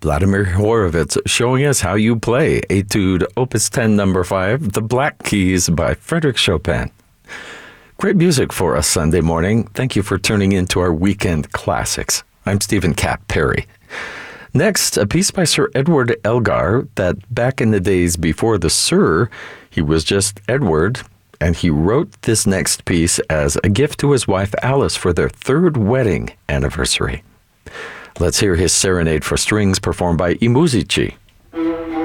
Vladimir Horowitz showing us how you play Etude Opus 10 number 5, The Black Keys by Frédéric Chopin. Great music for us Sunday morning. Thank you for tuning in to our weekend classics. I'm Stephen Cap Perry. Next, a piece by Sir Edward Elgar that back in the days before the Sir, he was just Edward, and he wrote this next piece as a gift to his wife Alice for their 3rd wedding anniversary. Let's hear his Serenade for Strings performed by I Musici.